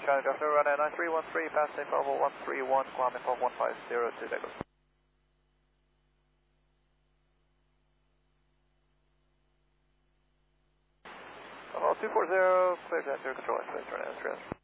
China Delta, runway 9313, passing Bravo 131, climbing from 150 to Lagos. 240, clear to enter control, space, turn in,